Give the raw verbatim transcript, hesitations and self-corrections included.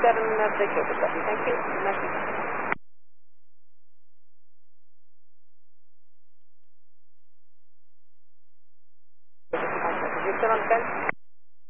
seven six over seven. Thank you. Message. You're still on the fence?